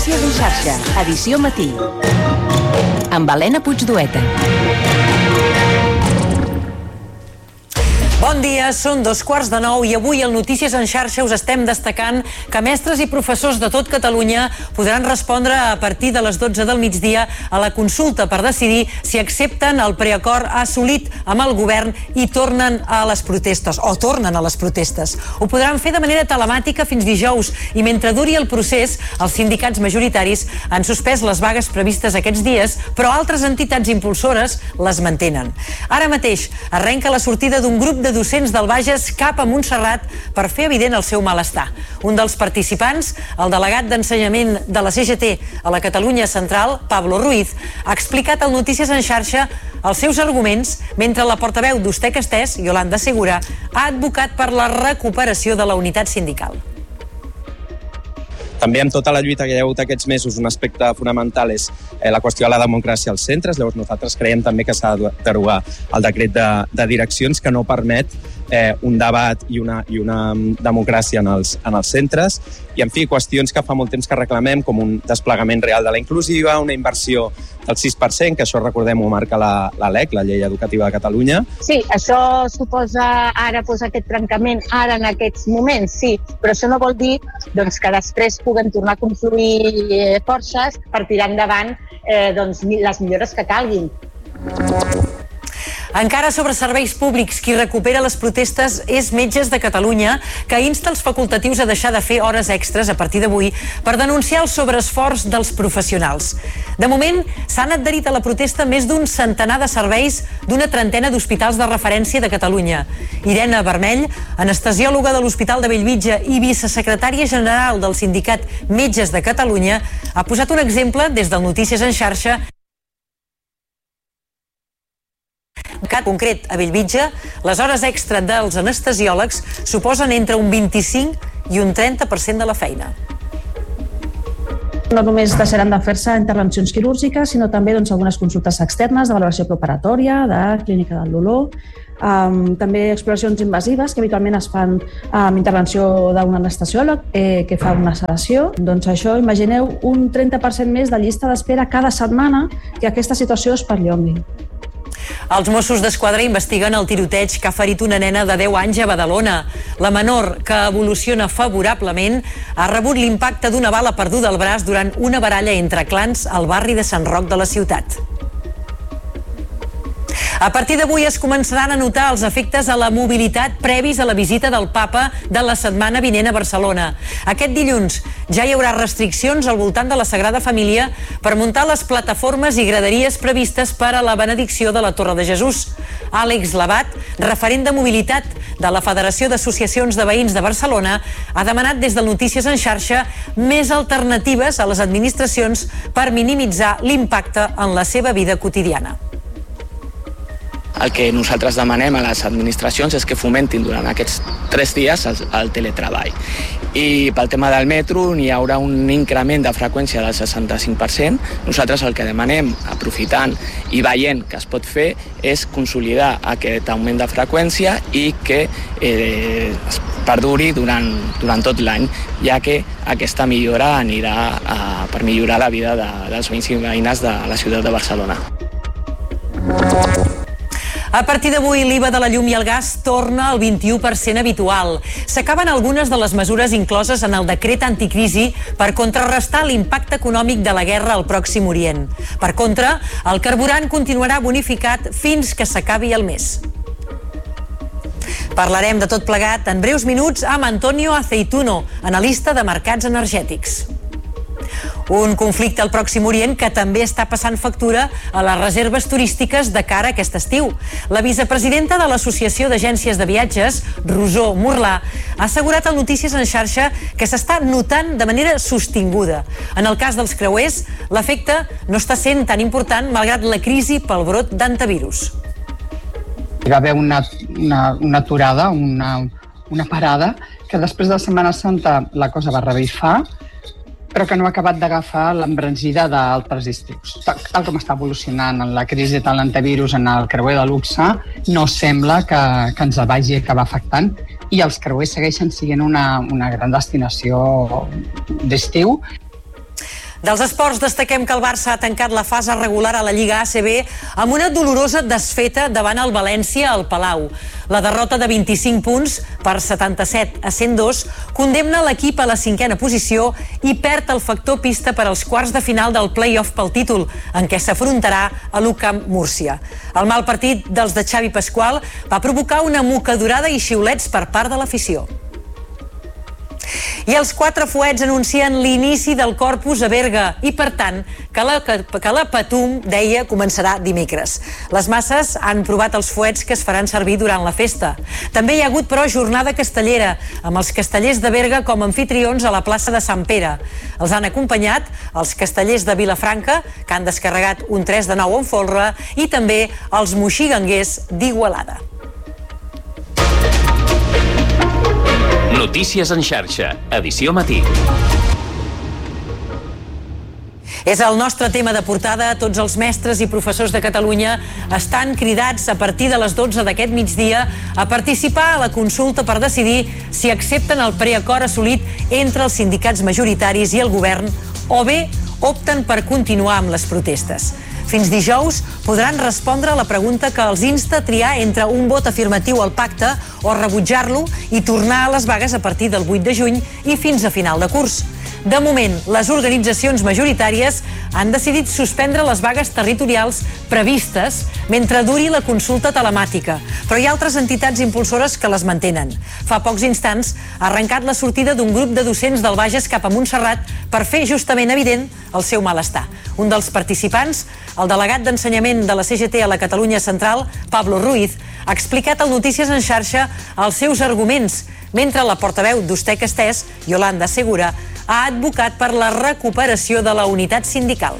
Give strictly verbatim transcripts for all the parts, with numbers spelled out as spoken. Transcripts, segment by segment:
Notícies en xarxa, edició matí. Amb Helena Puigdueta. Bon dia, són dos quarts de nou i avui al Notícies en xarxa us estem destacant que mestres i professors de tot Catalunya podran respondre a partir de les dotze del migdia a la consulta per decidir si accepten el preacord assolit amb el govern i tornen a les protestes, o tornen a les protestes. Ho podran fer de manera telemàtica fins dijous i mentre duri el procés, els sindicats majoritaris han suspès les vagues previstes aquests dies, però altres entitats impulsores les mantenen. Ara mateix arrenca la sortida d'un grup de de docents del Bages cap a Montserrat per fer evident el seu malestar. Un dels participants, el delegat d'ensenyament de la C G T a la Catalunya Central, Pablo Ruiz, ha explicat al Notícies en xarxa els seus arguments, mentre la portaveu d'Ustec Estès, Yolanda Segura, ha advocat per la recuperació de la unitat sindical. També amb tota la lluita que hi ha hagut aquests mesos, un aspecte fonamental és eh, la qüestió de la democràcia als centres. Llavors nosaltres creiem també que s'ha de derogar el decret de, de direccions que no permet eh, un debat i una, i una democràcia en els, en els centres. I, en fi, qüestions que fa molt temps que reclamem, com un desplegament real de la inclusiva, una inversió del sis per cent, que això, recordem, ho marca la, la L E C, la Llei Educativa de Catalunya. Sí, això suposa ara pues, aquest trencament, ara en aquests moments, sí, però això no vol dir doncs, que després puguem tornar a confluir eh, forces per tirar endavant eh, doncs, les millores que calguin. Encara sobre serveis públics, qui recupera les protestes és Metges de Catalunya, que insta els facultatius a deixar de fer hores extres a partir d'avui per denunciar el sobreesforç dels professionals. De moment, s'han adherit a la protesta més d'un centenar de serveis d'una trentena d'hospitals de referència de Catalunya. Irene Vermell, anestesiòloga de l'Hospital de Bellvitge i vicesecretària general del sindicat Metges de Catalunya, ha posat un exemple des del Notícies en xarxa. En cas concret, a Bellvitge, les hores extra dels anestesiòlegs suposen entre un vint-i-cinc i un trenta per cent de la feina. No només deixaran de fer-se intervencions quirúrgiques, sinó també doncs, algunes consultes externes de valoració preparatòria, de clínica del dolor, um, també exploracions invasives que habitualment es fan amb intervenció d'un anestesiòleg eh, que fa una sedació. Doncs això, imagineu un trenta per cent més de llista d'espera cada setmana que aquesta situació es perllongui. Els Mossos d'Esquadra investiguen el tiroteig que ha ferit una nena de deu anys a Badalona. La menor, que evoluciona favorablement, ha rebut l'impacte d'una bala perduda al braç durant una baralla entre clans al barri de Sant Roc de la ciutat. A partir d'avui es començaran a notar els efectes a la mobilitat previs a la visita del papa de la setmana vinent a Barcelona. Aquest dilluns ja hi haurà restriccions al voltant de la Sagrada Família per muntar les plataformes i graderies previstes per a la benedicció de la Torre de Jesús. Àlex Labat, referent de mobilitat de la Federació d'Associacions de Veïns de Barcelona, ha demanat des del Notícies en xarxa més alternatives a les administracions per minimitzar l'impacte en la seva vida quotidiana. El que nosaltres demanem a les administracions és que fomentin durant aquests tres dies el, el teletreball. I pel tema del metro n'hi haurà un increment de freqüència del seixanta-cinc per cent. Nosaltres el que demanem, aprofitant i veient que es pot fer, és consolidar aquest augment de freqüència i que eh, es perduri durant, durant tot l'any, ja que aquesta millora anirà a, per millorar la vida de, dels veïns i veïnes de la ciutat de Barcelona. A partir d'avui, l'I V A de la llum i el gas torna al vint-i-u per cent habitual. S'acaben algunes de les mesures incloses en el decret anticrisi per contrarrestar l'impacte econòmic de la guerra al Pròxim Orient. Per contra, el carburant continuarà bonificat fins que s'acabi el mes. Parlarem de tot plegat en breus minuts amb Antonio Aceituno, analista de mercats energètics. Un conflicte al Pròxim Orient que també està passant factura a les reserves turístiques de cara a aquest estiu. La vicepresidenta de l'Associació d'Agències de Viatges, Rosó Murlà, ha assegurat al Notícies en xarxa que s'està notant de manera sostinguda. En el cas dels creuers, l'efecte no està sent tan important malgrat la crisi pel brot d'antivirus. Hi va haver una, una, una aturada, una, una parada, que després de la Setmana Santa la cosa va revifar, però que no ha acabat d'agafar l'embranzida d'altres estius. Tal com està evolucionant en la crisi de l'antivirus en el creuer de luxe, no sembla que, que ens vagi acabar afectant i els creuers segueixen sent una, una gran destinació d'estiu. Dels esports destaquem que el Barça ha tancat la fase regular a la Lliga A C B amb una dolorosa desfeta davant el València al Palau. La derrota de vint-i-cinc punts per setanta-set a cent dos condemna l'equip a la cinquena posició i perd el factor pista per als quarts de final del play-off pel títol, en què s'afrontarà a l'U Camp Múrcia. El mal partit dels de Xavi Pasqual va provocar una mocadurada i xiulets per part de l'afició. I els quatre fuets anuncien l'inici del Corpus a Berga i, per tant, que la, que, que la Patum, deia, començarà dimecres. Les masses han provat els fuets que es faran servir durant la festa. També hi ha hagut, però, jornada castellera, amb els castellers de Berga com a anfitrions a la plaça de Sant Pere. Els han acompanyat els castellers de Vilafranca, que han descarregat un tres de nou en folre, i també els moxiganguers d'Igualada. Notícies en xarxa, edició matí. És el nostre tema de portada. Tots els mestres i professors de Catalunya estan cridats a partir de les dotze d'aquest migdia a participar a la consulta per decidir si accepten el preacord assolit entre els sindicats majoritaris i el govern o bé opten per continuar amb les protestes. Fins dijous podran respondre a la pregunta que els insta a triar entre un vot afirmatiu al pacte o rebutjar-lo i tornar a les vagues a partir del vuit de juny i fins a final de curs. De moment, les organitzacions majoritàries han decidit suspendre les vagues territorials previstes mentre duri la consulta telemàtica, però hi ha altres entitats impulsores que les mantenen. Fa pocs instants ha arrencat la sortida d'un grup de docents del Bages cap a Montserrat per fer justament evident el seu malestar. Un dels participants, el delegat d'Ensenyament de la C G T a la Catalunya Central, Pablo Ruiz, ha explicat al Notícies en xarxa els seus arguments, mentre la portaveu d'Ustec Estès, Yolanda Segura, ha advocat per la recuperació de la unitat sindical.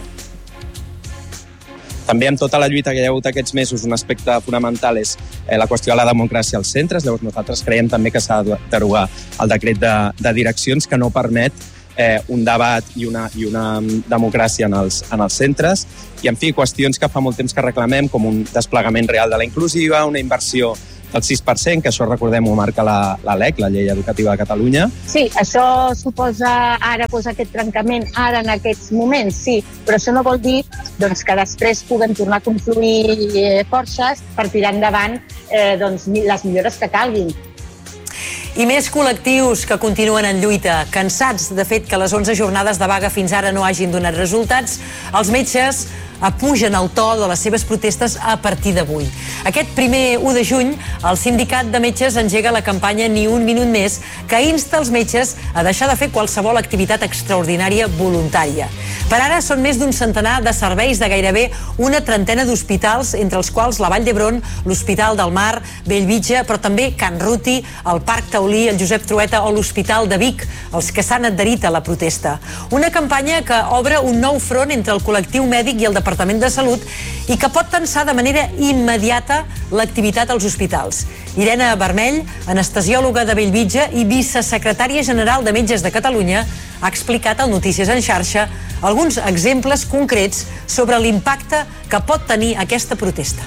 També amb tota la lluita que hi ha hagut aquests mesos, un aspecte fonamental és eh, la qüestió de la democràcia als centres. Llavors nosaltres creiem també que s'ha de derogar el decret de, de direccions que no permet eh, un debat i una, i una democràcia en els, en els centres. I, en fi, qüestions que fa molt temps que reclamem, com un desplegament real de la inclusiva, una inversió del sis per cent, que això, recordem, ho marca la, la L E C, la Llei Educativa de Catalunya. Sí, això suposa ara doncs, aquest trencament, ara en aquests moments, sí, però això no vol dir doncs, que després puguem tornar a confluir eh, forces per tirar endavant eh, doncs, les millores que calguin. I més col·lectius que continuen en lluita. Cansats, de fet, que les onze jornades de vaga fins ara no hagin donat resultats, els metges apugen el to de les seves protestes a partir d'avui. Aquest primer u de juny, el sindicat de metges engega la campanya Ni un minut més, que insta els metges a deixar de fer qualsevol activitat extraordinària voluntària. Per ara són més d'un centenar de serveis de gairebé una trentena d'hospitals, entre els quals la Vall d'Hebron, l'Hospital del Mar, Bellvitge, però també Can Ruti, el Parc Taulí, el Josep Trueta o l'Hospital de Vic, els que s'han adherit a la protesta. Una campanya que obre un nou front entre el col·lectiu mèdic i el Departament de Salut i que pot tensar de manera immediata l'activitat als hospitals. Irene Vermell, anestesiòloga de Bellvitge i vicesecretària general de Metges de Catalunya, ha explicat al Notícies en xarxa alguns exemples concrets sobre l'impacte que pot tenir aquesta protesta.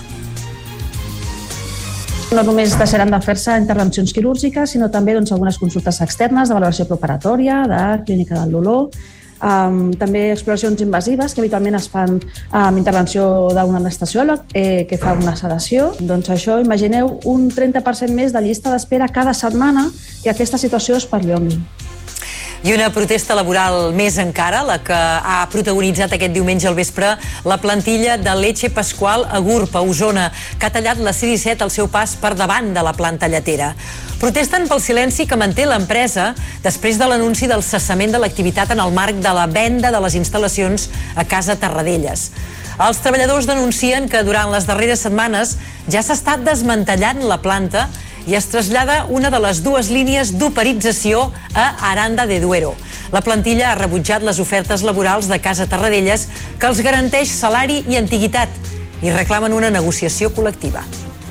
No només deixaran de fer-se intervencions quirúrgiques, sinó també doncs, algunes consultes externes de valoració preparatòria, de clínica del dolor, Um, també exploracions invasives que habitualment es fan amb intervenció d'un anestesiòleg eh, que fa una sedació. Doncs això, imagineu un trenta per cent més de llista d'espera cada setmana que aquesta situació es perllongui. I una protesta laboral més encara, la que ha protagonitzat aquest diumenge al vespre la plantilla de Leche Pasqual a Gurb, a Osona, que ha tallat la C disset al seu pas per davant de la planta lletera. Protesten pel silenci que manté l'empresa després de l'anunci del cessament de l'activitat en el marc de la venda de les instal·lacions a Casa Tarradellas. Els treballadors denuncien que durant les darreres setmanes ja s'ha estat desmantellant la planta i es trasllada una de les dues línies d'operització a Aranda de Duero. La plantilla ha rebutjat les ofertes laborals de Casa Tarradellas que els garanteix salari i antiguitat i reclamen una negociació col·lectiva.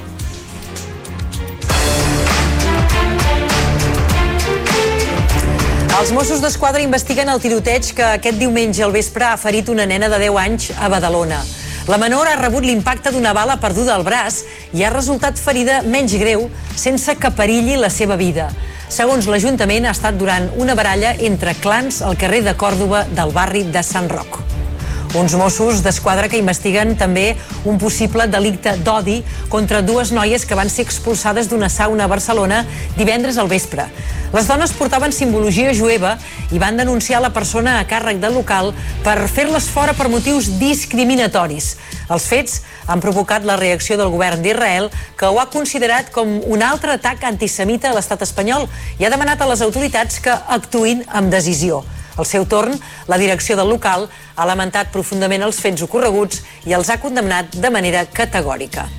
Els Mossos d'Esquadra investiguen el tiroteig que aquest diumenge al vespre ha ferit una nena de deu anys a Badalona. La menor ha rebut l'impacte d'una bala perduda al braç i ha resultat ferida menys greu sense que perilli la seva vida. segons l'Ajuntament, ha estat durant una baralla entre clans al carrer de Còrdova del barri de Sant Roc. Uns Mossos d'Esquadra que investiguen també un possible delicte d'odi contra dues noies que van ser expulsades d'una sauna a Barcelona divendres al vespre. Les dones portaven simbologia jueva i van denunciar la persona a càrrec del local per fer-les fora per motius discriminatoris. Els fets han provocat la reacció del govern d'Israel, que ho ha considerat com un altre atac antisemita a l'estat espanyol i ha demanat a les autoritats que actuïn amb decisió. Al seu torn, la direcció del local ha lamentat profundament els fets ocorreguts i els ha condemnat de manera categòrica.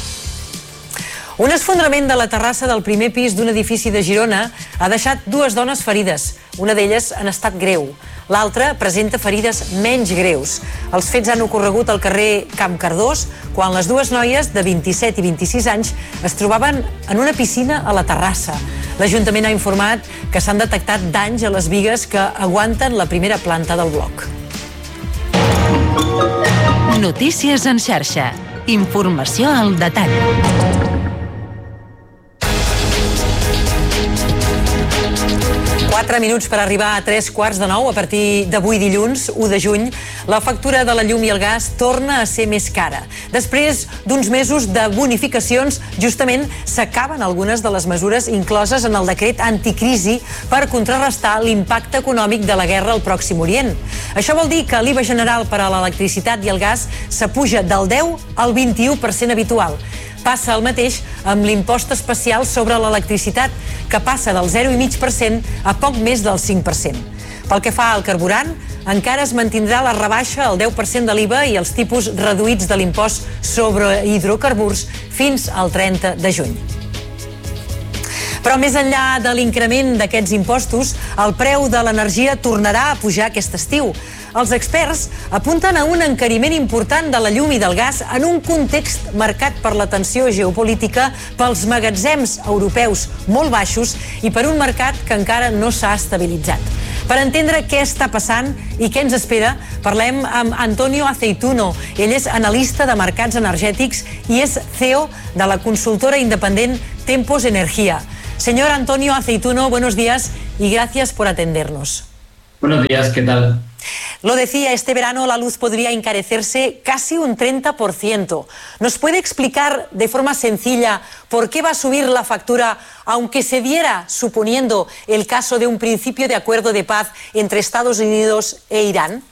Un esfondrament de la terrassa del primer pis d'un edifici de Girona ha deixat dues dones ferides, una d'elles en estat greu. L'altra presenta ferides menys greus. Els fets han ocorregut al carrer Camp Cardós, quan les dues noies de vint-i-set i vint-i-sis anys es trobaven en una piscina a la terrassa. L'Ajuntament ha informat que s'han detectat danys a les bigues que aguanten la primera planta del bloc. Notícies en xarxa. Informació al detall. Quatre minuts per arribar a tres quarts de nou. A partir d'avui dilluns, u de juny, la factura de la llum i el gas torna a ser més cara. Després d'uns mesos de bonificacions, justament s'acaben algunes de les mesures incloses en el decret anticrisi per contrarrestar l'impacte econòmic de la guerra al Pròxim Orient. Això vol dir que l'I V A general per a l'electricitat i el gas s'apuja del deu al vint-i-u per cent habitual. Passa el mateix amb l'impost especial sobre l'electricitat, que passa del zero coma cinc per cent a poc més del cinc per cent. Pel que fa al carburant, encara es mantindrà la rebaixa al deu per cent de l'I V A i els tipus reduïts de l'impost sobre hidrocarburs fins al trenta de juny. Però més enllà de l'increment d'aquests impostos, el preu de l'energia tornarà a pujar aquest estiu. Els experts apunten a un encariment important de la llum i del gas en un context marcat per la tensió geopolítica, pels magatzems europeus molt baixos i per un mercat que encara no s'ha estabilitzat. Per entendre què està passant i què ens espera, parlem amb Antonio Aceituno. Ell és analista de mercats energètics i és C E O de la consultora independent Tempos Energía. Señor Antonio Aceituno, buenos días y gracias por atendernos. Buenos días, ¿qué tal? Lo decía, este verano la luz podría encarecerse casi un treinta por ciento. ¿Nos puede explicar de forma sencilla por qué va a subir la factura, aunque se diera, suponiendo el caso de un principio de acuerdo de paz entre Estados Unidos e Irán?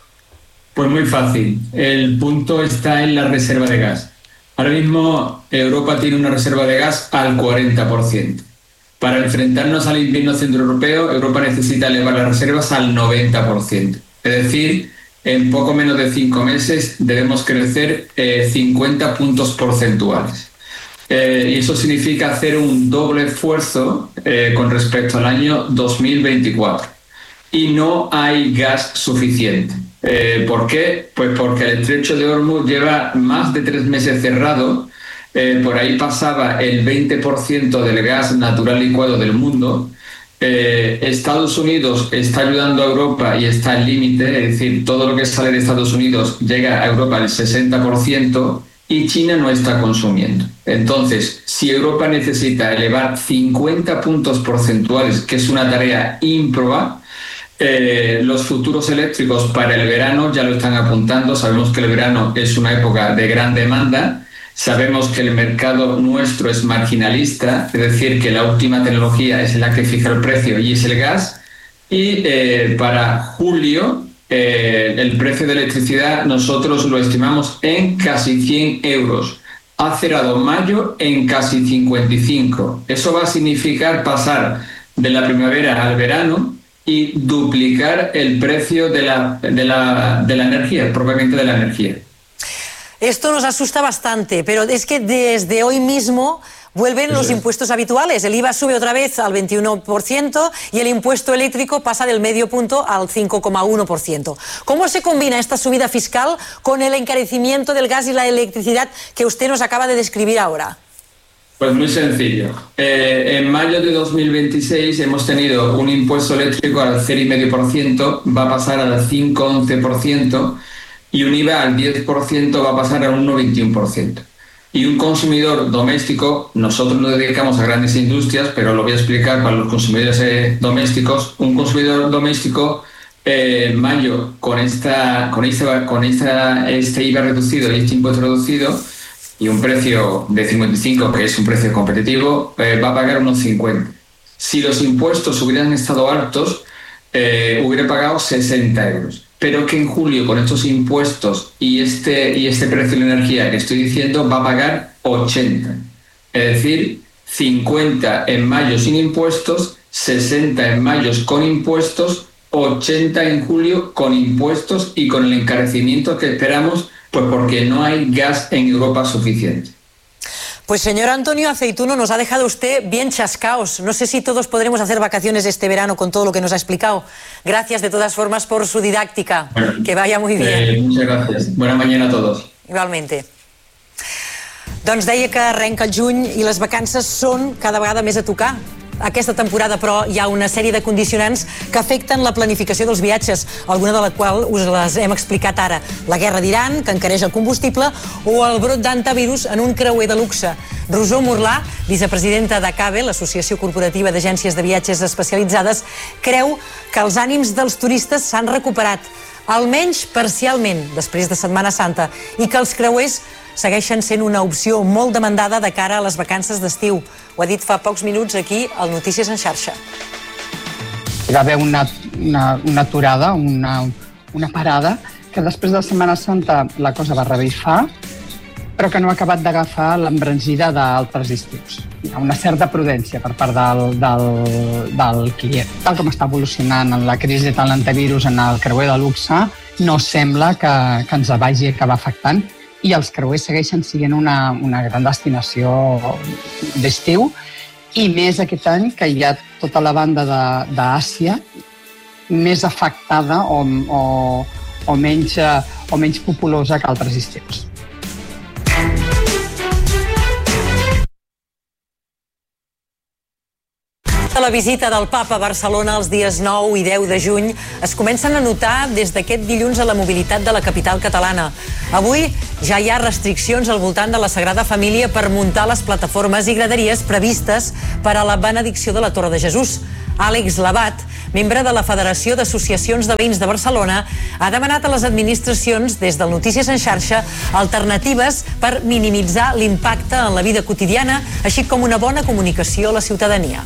Pues muy fácil. El punto está en la reserva de gas. Ahora mismo Europa tiene una reserva de gas al cuarenta por ciento. Para enfrentarnos al invierno centroeuropeo, Europa necesita elevar las reservas al noventa por ciento. Es decir, en poco menos de cinco meses debemos crecer eh, cincuenta puntos porcentuales. Eh, y eso significa hacer un doble esfuerzo eh, con respecto al año dos mil veinticuatro. Y no hay gas suficiente. Eh, ¿Por qué? Pues porque el estrecho de Hormuz lleva más de tres meses cerrado. Eh, por ahí pasaba el veinte por ciento del gas natural licuado del mundo. Eh, Estados Unidos está ayudando a Europa y está al límite, es decir, todo lo que sale de Estados Unidos llega a Europa al sesenta por ciento y China no está consumiendo. Entonces, si Europa necesita elevar cincuenta puntos porcentuales, que es una tarea ímproba, eh, los futuros eléctricos para el verano ya lo están apuntando. Sabemos que el verano es una época de gran demanda. Sabemos que el mercado nuestro es marginalista, es decir, que la última tecnología es la que fija el precio y es el gas. Y eh, para julio eh, el precio de electricidad nosotros lo estimamos en casi cien euros. Ha cerrado mayo en casi cincuenta y cinco. Eso va a significar pasar de la primavera al verano y duplicar el precio de la, de la, de la energía, propiamente de la energía. Esto nos asusta bastante, pero es que desde hoy mismo vuelven los impuestos habituales. El I V A sube otra vez al veintiuno por ciento y el impuesto eléctrico pasa del medio punto al cinco coma uno por ciento. ¿Cómo se combina esta subida fiscal con el encarecimiento del gas y la electricidad que usted nos acaba de describir ahora? Pues muy sencillo. Eh, en mayo de dos mil veintiséis hemos tenido un impuesto eléctrico al cero coma cinco por ciento, va a pasar al cinco coma once por ciento. Y un I V A al diez por ciento va a pasar a un uno coma veintiuno por ciento. Y un consumidor doméstico, nosotros nos dedicamos a grandes industrias, pero lo voy a explicar para los consumidores eh, domésticos. Un consumidor doméstico eh, en mayo, con, esta, con, esta, con esta, este I V A reducido y este impuesto reducido, y un precio de cincuenta y cinco, que es un precio competitivo, eh, va a pagar unos cincuenta. Si los impuestos hubieran estado altos, eh, hubiera pagado sesenta euros. Pero que en julio, con estos impuestos y este, y este precio de la energía que estoy diciendo, va a pagar ochenta. Es decir, cincuenta en mayo sin impuestos, sesenta en mayo con impuestos, ochenta en julio con impuestos y con el encarecimiento que esperamos, pues porque no hay gas en Europa suficiente. Pues señor Antonio Aceituno, nos ha dejado usted bien chascaos. No sé si todos podremos hacer vacaciones este verano con todo lo que nos ha explicado. Gracias de todas formas por su didáctica. Bueno, que vaya muy bien. Eh, muchas gracias. Buena mañana a todos. Igualmente. Doncs deia que arrenca el juny i les vacances són cada vegada més a tocar. Aquesta temporada, però, hi ha una sèrie de condicionants que afecten la planificació dels viatges, alguna de la qual us les hem explicat ara. La guerra d'Iran, que encareix el combustible, o el brot d'antivirus en un creuer de luxe. Rosó Morlà, vicepresidenta d'ACABE, l'Associació Corporativa d'Agències de Viatges Especialitzades, creu que els ànims dels turistes s'han recuperat, almenys parcialment, després de Setmana Santa, i que els creuers segueixen sent una opció molt demandada de cara a les vacances d'estiu. Ho ha dit fa pocs minuts aquí al Notícies en xarxa. Hi va haver una, una, una aturada, una, una parada, que després de Setmana Santa la cosa va revifar, però que no ha acabat d'agafar l'embranzida d'altres estius. Hi ha una certa prudència per part del, del, del client. Tal com està evolucionant en la crisi de l'antivirus en el creuer de luxe, no sembla que, que ens vagi acabar afectant, i els creuers segueixen sent una, una gran destinació d'estiu, i més aquest any que hi ha tota la banda d'Àsia més afectada o, o, o, menys, o menys populosa que altres estius. La visita del Papa a Barcelona els dies nou i deu de juny es comencen a notar des d'aquest dilluns a la mobilitat de la capital catalana. Avui ja hi ha restriccions al voltant de la Sagrada Família per muntar les plataformes i graderies previstes per a la benedicció de la Torre de Jesús. Àlex Labat, membre de la Federació d'Associacions de Veïns de Barcelona, ha demanat a les administracions, des del Notícies en xarxa, alternatives per minimitzar l'impacte en la vida quotidiana, així com una bona comunicació a la ciutadania.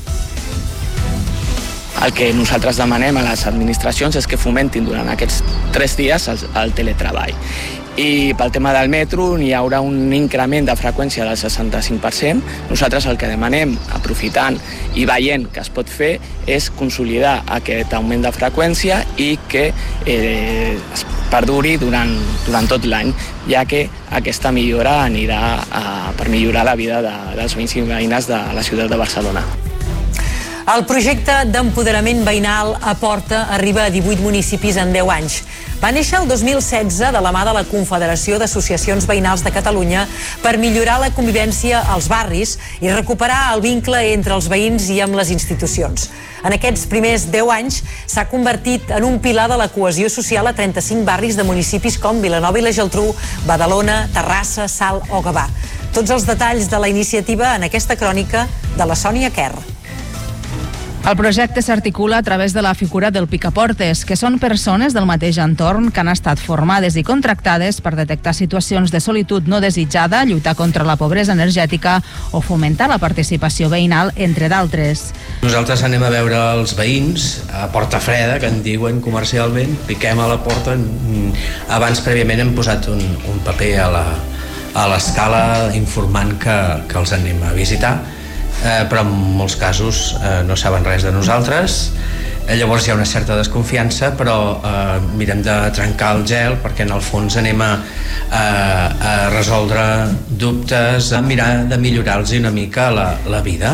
El que nosaltres demanem a les administracions és que fomentin durant aquests tres dies el, el teletreball. I pel tema del metro hi haurà un increment de freqüència del seixanta-cinc per cent. Nosaltres el que demanem, aprofitant i veient que es pot fer, és consolidar aquest augment de freqüència i que eh, es perduri durant, durant tot l'any, ja que aquesta millora anirà a, per millorar la vida de, dels veïns i veïnes de la ciutat de Barcelona. El projecte d'empoderament veïnal Aporta arriba a divuit municipis en deu anys. Va néixer el dos mil setze de la mà de la Confederació d'Associacions Veïnals de Catalunya per millorar la convivència als barris i recuperar el vincle entre els veïns i amb les institucions. En aquests primers deu anys s'ha convertit en un pilar de la cohesió social a trenta-cinc barris de municipis com Vilanova i la Geltrú, Badalona, Terrassa, Salt o Gavà. Tots els detalls de la iniciativa en aquesta crònica de la Sònia Kerr. El projecte s'articula a través de la figura del picaportes, que són persones del mateix entorn que han estat formades i contractades per detectar situacions de solitud no desitjada, lluitar contra la pobresa energètica o fomentar la participació veïnal, entre d'altres. Nosaltres anem a veure els veïns a porta freda, que en diuen comercialment, piquem a la porta. Abans, prèviament, hem posat un, un paper a la, a l'escala informant que, que els anem a visitar. Eh, però en molts casos eh, no saben res de nosaltres. Eh, llavors hi ha una certa desconfiança, però eh, mirem de trencar el gel perquè en el fons anem a, a, a resoldre dubtes, a mirar de millorar-los una mica la, la vida.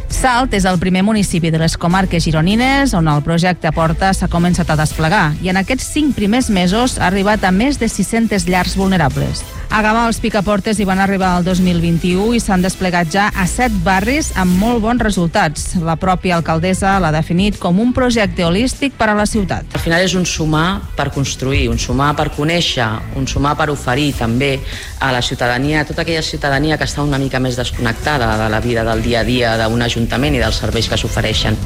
Salt és el primer municipi de les comarques gironines on el projecte Porta s'ha començat a desplegar i en aquests cinc primers mesos ha arribat a més de sis-centes llars vulnerables. A Gavà els picaportes hi van arribar el dos mil vint-i-u i s'han desplegat ja a set barris amb molt bons resultats. La pròpia alcaldessa l'ha definit com un projecte holístic per a la ciutat. Al final és un sumar per construir, un sumar per conèixer, un sumar per oferir també a la ciutadania, a tota aquella ciutadania que està una mica més desconnectada de la vida del dia a dia d'un ajuntament i dels serveis que s'ofereixen.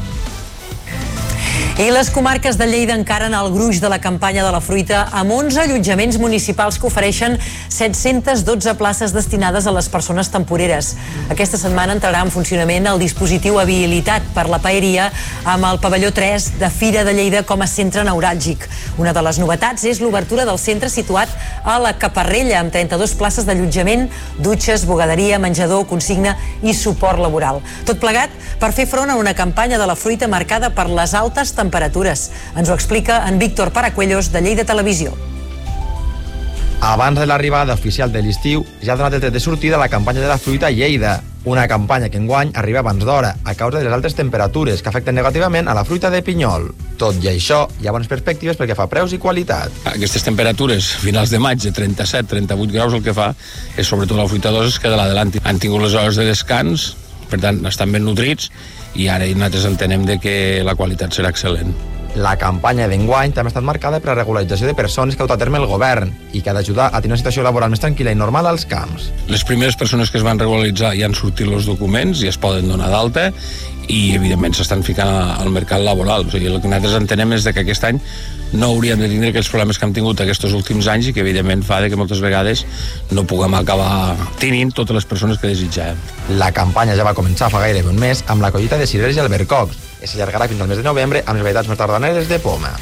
I les comarques de Lleida encaren el gruix de la campanya de la fruita amb onze allotjaments municipals que ofereixen set-centes dotze places destinades a les persones temporeres. Aquesta setmana entrarà en funcionament el dispositiu habilitat per la paeria amb el pavelló tres de Fira de Lleida com a centre neuràlgic. Una de les novetats és l'obertura del centre situat a la Caparrella amb trenta-dues places d'allotjament, dutxes, bugaderia, menjador, consigna i suport laboral. Tot plegat per fer front a una campanya de la fruita marcada per les altes temperatures. Ens ho explica en Víctor Paracuellos, de Lleida Televisió. Abans de l'arribada oficial de l'estiu, ja ha donat el tret de sortida la campanya de la fruita a Lleida. Una campanya que enguany arriba abans d'hora, a causa de les altes temperatures que afecten negativament a la fruita de pinyol. Tot i això, hi ha bones perspectives pel que fa a preus i qualitat. Aquestes temperatures, finals de maig, de trenta-set a trenta-vuit graus, el que fa és, sobretot la fruita dolça, es queda a l'adelanti. Han tingut les hores de descans, per tant, estan ben nutrits, i ara nosaltres entenem de que la qualitat serà excel·lent. La campanya d'enguany també ha estat marcada per la regularització de persones que ha dut a terme el govern i que ha d'ajudar a tenir una situació laboral més tranquil·la i normal als camps. Les primeres persones que es van regularitzar ja han sortit els documents i es poden donar d'alta i, evidentment, s'estan ficant al mercat laboral. O sigui, el que nosaltres entenem és que aquest any no hauríem de tindre aquells problemes que hem tingut aquests últims anys i que, evidentment, fa que moltes vegades no puguem acabar tenint totes les persones que desitjàvem. La campanya ja va començar fa gairebé un mes amb la collita de cireres i albercocs i s'allargarà fins al mes de novembre amb les varietats més tardaneres de poma.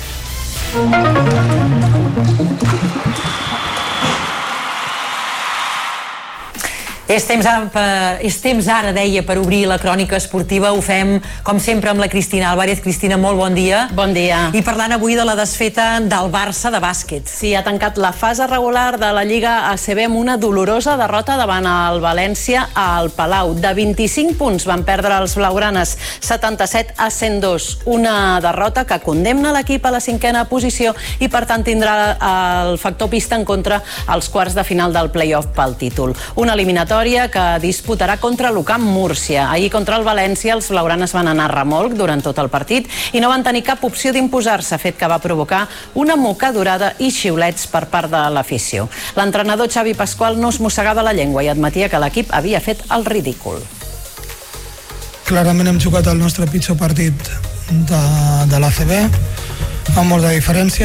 És temps, ara, és temps ara, deia, per obrir la crònica esportiva. Ho fem, com sempre, amb la Cristina Álvarez. Cristina, molt bon dia. Bon dia. I parlant avui de la desfeta del Barça de bàsquet. Sí, ha tancat la fase regular de la Lliga A C B amb una dolorosa derrota davant el València al Palau. De vint-i-cinc punts van perdre els blaugranes, setanta-set a cent dos. Una derrota que condemna l'equip a la cinquena posició i, per tant, tindrà el factor pista en contra als quarts de final del play-off pel títol. Una eliminatòria que disputarà contra l'U C A M Múrcia. Ahir contra el València els blaugranes van anar a remolc durant tot el partit i no van tenir cap opció d'imposar-se, fet que va provocar una mocadurada i xiulets per part de l'afició. L'entrenador Xavi Pasqual no es mossegava la llengua i admetia que l'equip havia fet el ridícul. Clarament hem jugat el nostre pitjor partit de, de l'A C B, amb molta diferència.